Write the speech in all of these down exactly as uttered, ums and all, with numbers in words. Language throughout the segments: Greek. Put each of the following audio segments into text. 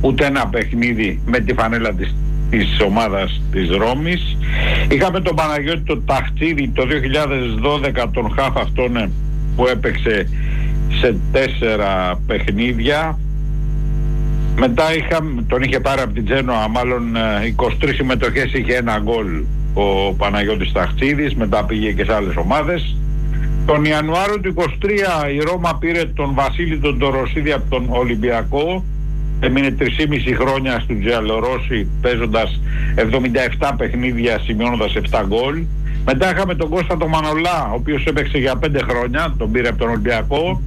ούτε ένα παιχνίδι με τη φανέλα της, της ομάδας της Ρώμης. Είχαμε τον Παναγιώτη το Ταχτσίδη το δύο χιλιάδες δώδεκα, τον χαφ αυτόν που έπαιξε σε τέσσερα παιχνίδια. Μετά είχαμε, τον είχε πάρει από την Τζένοα, μάλλον είκοσι τρεις συμμετοχές, είχε ένα γκολ ο Παναγιώτης Ταχτσίδης, μετά πήγε και σε άλλες ομάδες. Τον Ιανουάριο του είκοσι τρία η Ρώμα πήρε τον Βασίλη τον Τοροσίδη από τον Ολυμπιακό, έμεινε τρία και μισό χρόνια στο Τζιαλορόσι παίζοντας εβδομήντα επτά παιχνίδια, σημειώνοντας επτά γκολ. Μετά είχαμε τον Κώστα τον Μανολά, ο οποίος έπαιξε για πέντε χρόνια, τον πήρε από τον Ολυμπιακό,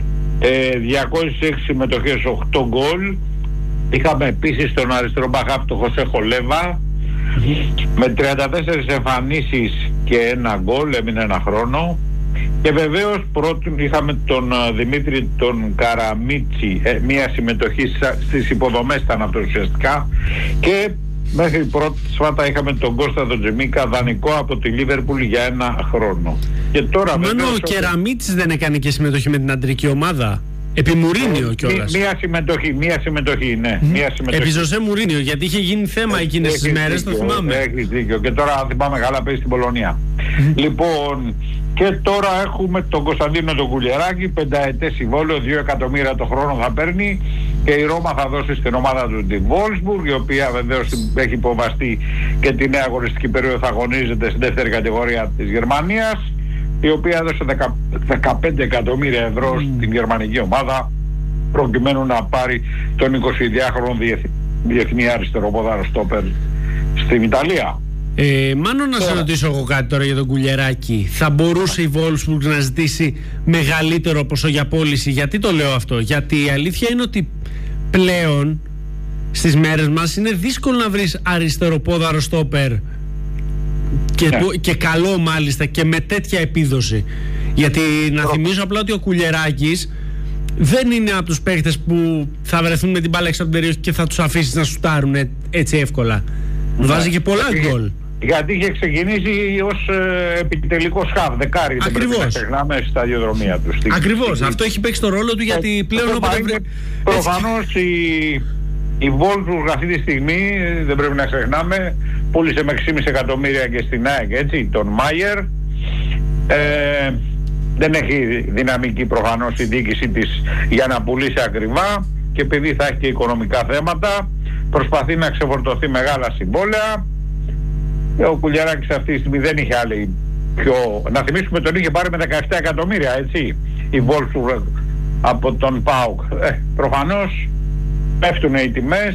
ε, διακόσιες έξι συμμετοχές, οκτώ γκολ. Είχαμε επίσης τον αριστερό μπακάπ τον Χωσέ Χολέβα με τριάντα τέσσερις εμφανίσεις και ένα γκολ, έμεινε ένα χρόνο. Και βεβαίως πρώτον είχαμε τον uh, Δημήτρη τον Καραμίτσι, ε, μία συμμετοχή στις υποδομές ήταν αυτό ουσιαστικά, και μέχρι πρώτη σφάτα είχαμε τον Κώστα τον Τζεμίκα, δανεικό από τη Λίβερπουλ για ένα χρόνο. Και τώρα Μόνο ο Κεραμίτσης δεν έκανε και συμμετοχή με την αντρική ομάδα. Επί Μουρίνιο κιόλας. Μία συμμετοχή, μία συμμετοχή, ναι. Mm. Μία συμμετοχή. Επί Ζωσέ Μουρίνιο, γιατί είχε γίνει θέμα ε, εκείνες τις μέρες, το θυμάμαι. Έχεις δίκιο. Και τώρα, αν θυμάμαι καλά, παίζει στην Πολωνία. Mm. Λοιπόν, και τώρα έχουμε τον Κωνσταντίνο τον Κουλιεράκη, πενταετές συμβόλαιο, δύο εκατομμύρια το χρόνο θα παίρνει, και η Ρώμα θα δώσει στην ομάδα του τη Βόλσμπουργκ, η οποία βεβαίως έχει υποβαστεί και τη νέα αγωνιστική περίοδο θα αγωνίζεται στην δεύτερη κατηγορία της Γερμανίας, η οποία έδωσε δεκαπέντε εκατομμύρια ευρώ mm. στην γερμανική ομάδα προκειμένου να πάρει τον εικοσιδυάχρονο διεθνή αριστεροπόδαρο στόπερ στην Ιταλία. Ε, Μάνο, να σε ρωτήσω εγώ κάτι τώρα για τον Κουλιεράκη. Θα μπορούσε η Βόλσμπουργκ να ζητήσει μεγαλύτερο ποσό για πώληση? Γιατί το λέω αυτό? Γιατί η αλήθεια είναι ότι πλέον στις μέρες μας είναι δύσκολο να βρεις αριστεροπόδαρο στόπερ και, yeah. και καλό μάλιστα και με τέτοια επίδοση. Γιατί να Προ... θυμίσω απλά ότι ο Κουλιεράκης δεν είναι από τους παίκτες που θα βρεθούν με την μπάλα έξω από την περιοχή και θα τους αφήσεις να σουτάρουν έτσι εύκολα. Yeah. Βάζει και πολλά γκολ. Γιατί είχε ξεκινήσει ως ε, επιτελικός χαφ, δεκάρι. Ακριβώς. Δεν ξεχνάμε στη σταδιοδρομία του. Ακριβώς. Στην... Αυτό έχει παίξει το ρόλο του, γιατί ε, πλέον όποτε βρει... Προφανώς η, η Βόλσμπουργκ αυτή τη στιγμή, δεν πρέπει να ξεχνάμε, πούλησε με έξι και μισό εκατομμύρια και στην ΑΕΚ, έτσι, τον Μάιερ. Ε, δεν έχει δυναμική προφανώς η διοίκησή της για να πουλήσει ακριβά, και επειδή θα έχει και οικονομικά θέματα, προσπαθεί να ξεφορτωθεί μεγάλα συμβόλαια. Ο Κουλιεράκης αυτή τη στιγμή δεν είχε άλλη πιο... Να θυμίσουμε τον είχε πάρει με δεκαεπτά εκατομμύρια, έτσι, η Wolfsburg από τον ΠΑΟΚ. Ε, προφανώς πέφτουν οι τιμές.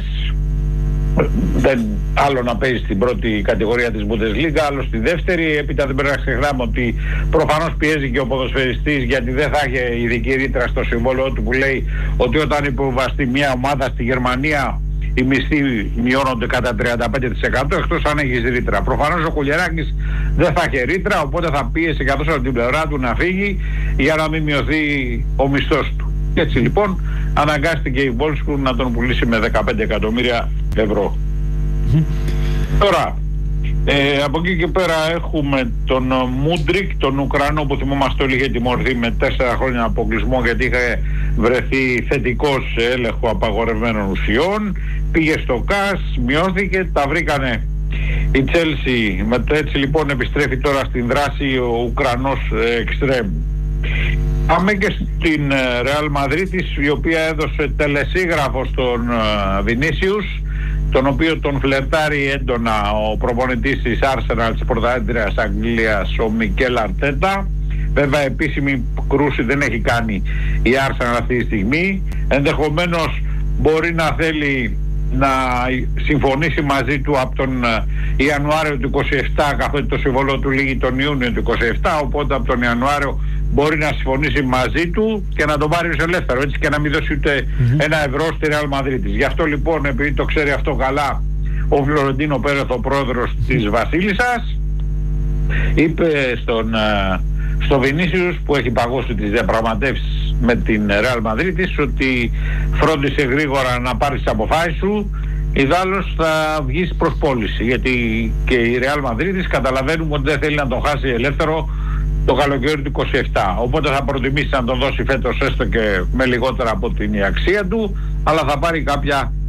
Δεν, άλλο να παίζει στην πρώτη κατηγορία της Bundesliga, άλλο στη δεύτερη. Έπειτα δεν πρέπει να ξεχνάμε ότι προφανώς πιέζει και ο ποδοσφαιριστής, γιατί δεν θα έχει ειδική ρήτρα στο συμβόλαιο του που λέει ότι όταν υποβαστεί μια ομάδα στη Γερμανία οι μισθοί μειώνονται κατά τριάντα πέντε τοις εκατό, εκτός αν έχεις ρήτρα. Προφανώς ο Κουλιεράκης δεν θα έχει ρήτρα, οπότε θα πίεσει καθώς από την πλευρά του να φύγει για να μην μειωθεί ο μισθός του. Και έτσι λοιπόν αναγκάστηκε η Wolfsburg να τον πουλήσει με δεκαπέντε εκατομμύρια ευρώ. Mm. Τώρα, ε, από εκεί και πέρα έχουμε τον Μούντρικ, τον Ουκρανό που θυμόμαστε όλοι είχε τιμωρηθεί με τέσσερα χρόνια αποκλεισμό γιατί είχε βρεθεί θετικός σε έλεγχο απαγορευμένων ουσιών. Πήγε στο ΚΑΣ, μειώθηκε, τα βρήκανε η Τσέλσι. Μετά έτσι λοιπόν επιστρέφει τώρα στην δράση ο Ουκρανός εξτρέμ. Πάμε και στην Ρεάλ Μαδρίτης, η οποία έδωσε τελεσίγραφο στον Βινίσιους, τον οποίο τον φλερτάρει έντονα ο προπονητής της Arsenal της πρωταθλήτριας Αγγλίας, ο Μικέλ Αρτέτα. Βέβαια επίσημη κρούση δεν έχει κάνει η Arsenal αυτή τη στιγμή. Ενδεχομένως μπορεί να θέλει να συμφωνήσει μαζί του από τον Ιανουάριο του είκοσι επτά, καθότι το συμβόλαιο του λήγει τον Ιούνιο του είκοσι επτά, οπότε από τον Ιανουάριο μπορεί να συμφωνήσει μαζί του και να τον πάρει ως ελεύθερο, έτσι, και να μην δώσει ούτε mm-hmm. ένα ευρώ στη Ρεάλ Μαδρίτης. Γι' αυτό λοιπόν, επειδή το ξέρει αυτό καλά ο Φλωρεντίνο Πέρεθ, ο πρόεδρος της Βασίλισσας, είπε στον, στο Βινίσιους που έχει παγώσει τις διαπραγματεύσεις με την Ρεάλ Μαδρίτης ότι φρόντισε γρήγορα να πάρεις τις αποφάσεις σου, ιδάλλως θα βγεις προς πώληση, γιατί και η Ρεάλ Μαδρίτης καταλαβαίνουμε ότι δεν θέλει να τον χάσει ελεύθερο το καλοκαίρι του είκοσι επτά, οπότε θα προτιμήσει να τον δώσει φέτος έστω και με λιγότερα από την αξία του, αλλά θα πάρει κάποια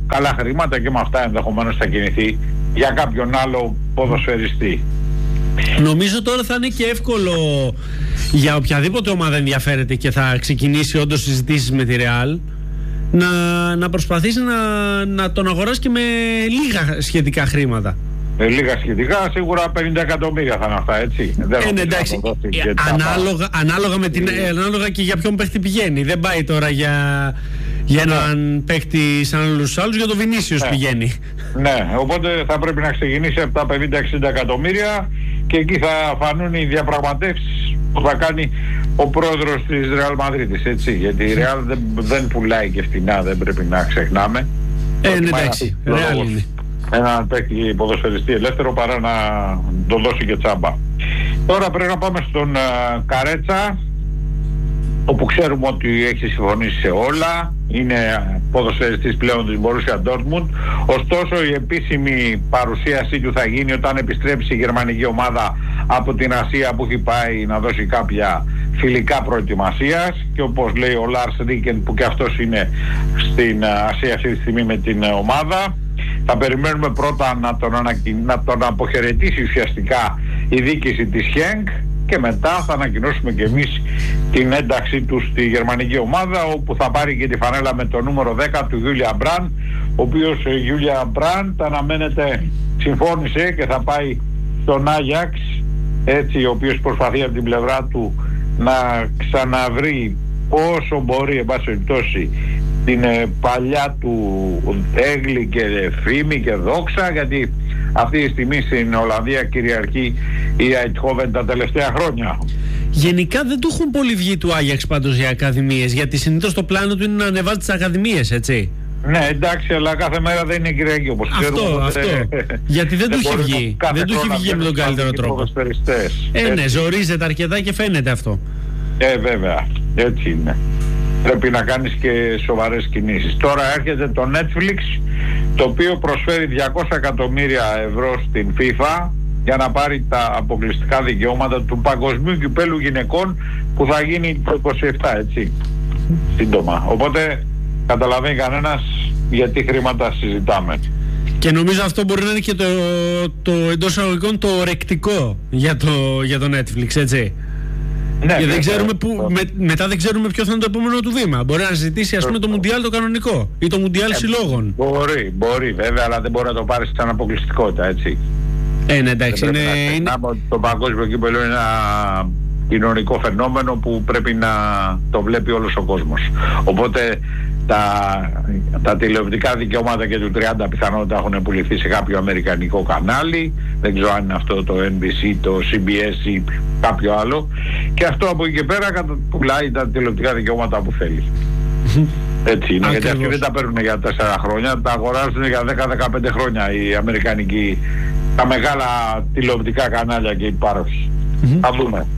καλά χρήματα και με αυτά ενδεχομένως θα κινηθεί για κάποιον άλλο ποδοσφαιριστή. Νομίζω τώρα θα είναι και εύκολο για οποιαδήποτε ομάδα ενδιαφέρεται και θα ξεκινήσει όντως συζητήσεις με τη Real να, να προσπαθήσει να, να τον αγοράσει και με λίγα σχετικά χρήματα. Με λίγα σχετικά, σίγουρα πενήντα εκατομμύρια θα είναι αυτά, έτσι. Δεν ε, ναι, εντάξει, ε, ανάλογα, ανάλογα, με την, ε, ανάλογα και για ποιον παίχτη πηγαίνει. Δεν πάει τώρα για, για έναν ναι. παίχτη σαν άλλους άλλους, για τον Βινίσιους ναι. πηγαίνει. Ναι, οπότε θα πρέπει να ξεκινήσει από τα πενήντα εξήντα εκατομμύρια και εκεί θα φανούν οι διαπραγματεύσεις που θα κάνει ο πρόεδρος της Real Madrid, έτσι. Γιατί η Real δεν, δεν πουλάει και φτηνά, δεν πρέπει να ξεχνάμε. Ε, ναι, εντάξει, Real είναι. Έναν παίκτη ποδοσφαιριστή ελεύθερο παρά να τον δώσει και τσάμπα. Τώρα πρέπει να πάμε στον uh, Καρέτσα, όπου ξέρουμε ότι έχει συμφωνήσει σε όλα. Είναι ποδοσφαιριστής πλέον της Borussia Dortmund. Ωστόσο η επίσημη παρουσίασή του θα γίνει όταν επιστρέψει η γερμανική ομάδα από την Ασία, που έχει πάει να δώσει κάποια φιλικά προετοιμασίας, και όπως λέει ο Lars Ricken, που και αυτός είναι στην Ασία αυτή τη στιγμή με την ομάδα, θα περιμένουμε πρώτα να τον, ανακοι... να τον αποχαιρετήσει ουσιαστικά η διοίκηση της Χένκ και μετά θα ανακοινώσουμε και εμείς την ένταξή του στη γερμανική ομάδα, όπου θα πάρει και τη φανέλα με το νούμερο δέκα του Γιούλια Μπραν, ο οποίος Γιούλια Μπραν αναμένεται συμφώνησε και θα πάει στον Άγιαξ, έτσι, ο οποίος προσπαθεί από την πλευρά του να ξαναβρει όσο μπορεί, εν πάση περιπτώσει, την ε, παλιά του έγκλη και φήμη και δόξα, γιατί αυτή τη στιγμή στην Ολλανδία κυριαρχεί η Eindhoven τα τελευταία χρόνια. Γενικά δεν του έχουν πολύ βγει του Άγιαξ πάντως οι ακαδημίες, γιατί συνήθως το πλάνο του είναι να ανεβάζει τις ακαδημίες, έτσι. Ναι, εντάξει, αλλά κάθε μέρα δεν είναι Κυριακή, όπως αυτό, ξέρουμε. Αυτό, γιατί δεν, δεν του έχει βγει. Δεν του έχει βγει με τον καλύτερο τρόπο. Ε, ναι, ζορίζεται αρκετά και φαίνεται αυτό. Ε, βέβαια, έτσι είναι. Πρέπει να κάνεις και σοβαρές κινήσεις. Τώρα έρχεται το Netflix, το οποίο προσφέρει διακόσια εκατομμύρια ευρώ στην FIFA για να πάρει τα αποκλειστικά δικαιώματα του Παγκοσμίου Κυπέλλου Γυναικών, που θα γίνει το είκοσι επτά, έτσι, σύντομα. Οπότε καταλαβαίνει κανένας γιατί χρήματα συζητάμε. Και νομίζω αυτό μπορεί να είναι και το, το εντός αγωγικών το ορεκτικό για το, για το Netflix, έτσι. Ναι, και δεν ξέρουμε που, με, μετά δεν ξέρουμε ποιο θα είναι το επόμενο του βήμα. Μπορεί να ζητήσει, ας πούμε, το Μουντιάλ το κανονικό ή το Μουντιάλ ε, συλλόγων. Μπορεί, μπορεί βέβαια, αλλά δεν μπορεί να το πάρει σαν αποκλειστικότητα, έτσι. Ε, ναι, εντάξει. Είναι, είναι... Το παγκόσμιο κύπελλο είναι ένα κοινωνικό φαινόμενο που πρέπει να το βλέπει όλος ο κόσμος. Οπότε τα, τα τηλεοπτικά δικαιώματα και του τριάντα πιθανότητα έχουν πουληθεί σε κάποιο αμερικανικό κανάλι. Δεν ξέρω αν είναι αυτό το Εν Μπι Σι, το Σι Μπι Ες ή κάποιο άλλο. Και αυτό από εκεί και πέρα πουλάει τα τηλεοπτικά δικαιώματα που θέλει. Έτσι είναι, γιατί αυτοί δεν τα παίρνουν για τέσσερα χρόνια, τα αγοράζουν για δέκα με δεκαπέντε χρόνια οι αμερικανικοί, τα μεγάλα τηλεοπτικά κανάλια και οι πάροχοι. Mm-hmm. Θα δούμε.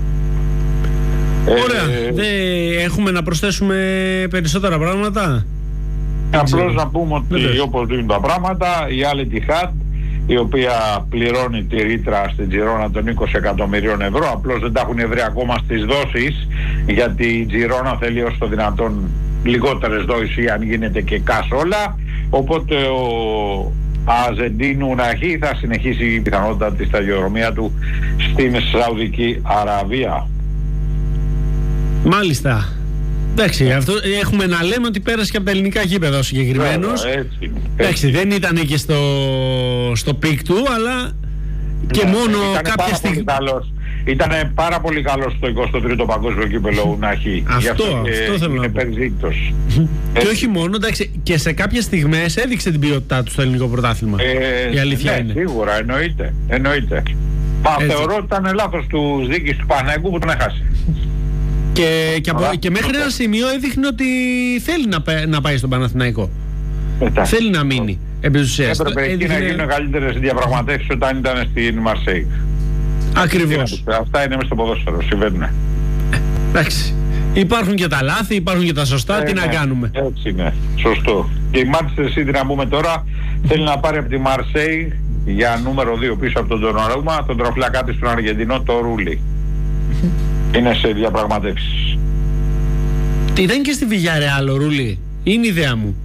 Ωραία. Ε, δεν έχουμε να προσθέσουμε περισσότερα πράγματα. Απλώς να πούμε ότι Βεβαίως. όπως δίνουν τα πράγματα, η Al Ittihad, η οποία πληρώνει τη ρήτρα στην Τζιρόνα των είκοσι εκατομμυρίων ευρώ, απλώς δεν τα έχουν βρει ακόμα στις δόσεις, γιατί η Τζιρόνα θέλει ως το δυνατόν λιγότερες δόσεις ή αν γίνεται και κας όλα. Οπότε ο Αζεντίνου Ναχή θα συνεχίσει η πιθανότητα τη σταδιοδρομία του στην Σαουδική Αραβία. Μάλιστα. Εντάξει, αυτό έχουμε να λέμε ότι πέρασε και από τα ελληνικά γήπεδα ο συγκεκριμένος. Εντάξει, δεν ήταν και στο, στο πικ του, αλλά και ναι, μόνο κάποια στιγμή. Ήταν πάρα πολύ καλός στο εικοστό τρίτο παγκόσμιο κύπελλο Ναχή. Αυτό, αυτό, αυτό θέλω να πω. Και όχι μόνο, εντάξει, και σε κάποιες στιγμές έδειξε την ποιότητά του στο ελληνικό πρωτάθλημα. Ε, η αλήθεια ναι, είναι. Σίγουρα, εννοείται. εννοείται. Μα θεωρώ ότι ήταν λάθος του δίκης του Παναγικού που τον έχασε. Και, και, από, και μέχρι ένα σημείο έδειχνε ότι θέλει να, να πάει στον Παναθηναϊκό. Εντάξει. Θέλει να μείνει. Έπρεπε εκεί έδειχνε... να γίνουν καλύτερες διαπραγματεύσεις όταν ήταν στην Μαρσέη. Ακριβώς. Αυτά είναι μες στο ποδόσφαιρο, συμβαίνουν. Εντάξει. Υπάρχουν και τα λάθη, υπάρχουν και τα σωστά, ε, τι ναι, να κάνουμε. Έτσι είναι, σωστό. Και η Manchester City, να πούμε τώρα, θέλει να πάρει από τη Μαρσέη για νούμερο δύο πίσω από τον Ντοναρούμα τον τροφλακά της στον Αργεντινό, το Ρούλι. Είναι σε διαπραγματεύσεις. Τι ήταν και στη Villarreal ο Ρούλι, είναι η ιδέα μου.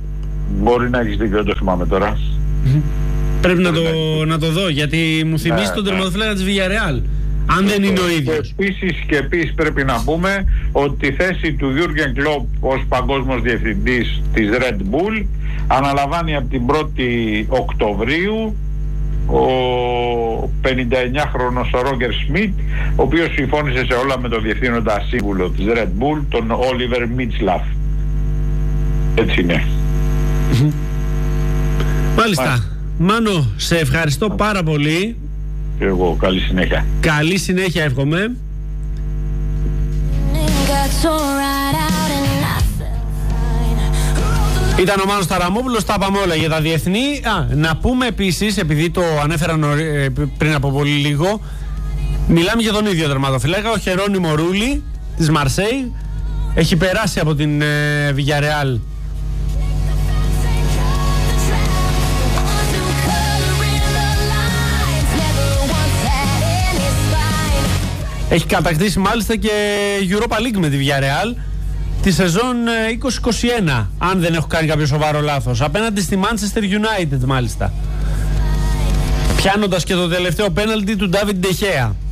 Μπορεί να έχεις δίκιο, δεν το θυμάμαι τώρα. Πρέπει να το, να το δω, γιατί μου θυμίζει ναι, τον ναι. τερματοφύλακα της Villarreal. Αν δεν είναι ο ίδιος. Και επίσης, και επίσης πρέπει να πούμε ότι η θέση του Jürgen Klopp ως παγκόσμιος διευθυντής της Red Bull αναλαμβάνει από την πρώτη Οκτωβρίου ο πενήντα εννιά χρονος ο Ρόγκερ Σμιτ, ο οποίος συμφώνησε σε όλα με τον διευθύνοντα σύμβουλο της Red Bull, τον Oliver Mintzlaff. Έτσι είναι. Μάλιστα. Μάλιστα. Μάνο, σε ευχαριστώ πάρα πολύ. Και εγώ, καλή συνέχεια. Καλή συνέχεια εύχομαι. Ήταν ο Μάνος Ταραμόπουλος, τα είπαμε όλα για τα διεθνή. Α, να πούμε επίσης, επειδή το ανέφερα νωρί, πριν από πολύ λίγο, μιλάμε για τον ίδιο τερματοφύλακα, ο Χερόνιμο Ρούλι της Μαρσέη. Έχει περάσει από την ε, Villarreal. Έχει κατακτήσει μάλιστα και Europa League με τη Villarreal τη σεζόν είκοσι είκοσι ένα, αν δεν έχω κάνει κάποιο σοβαρό λάθος, απέναντι στη Manchester United μάλιστα, πιάνοντας και το τελευταίο πέναλτι του David De Gea.